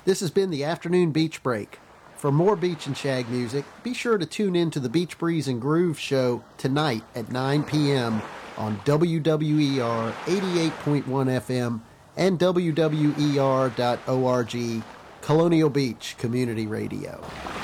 This has been the Afternoon Beach Break. For more Beach and Shag music, be sure to tune in to the Beach Breeze and Groove show tonight at 9 p.m. on WWER 88.1 FM and WWER.org, Colonial Beach Community Radio.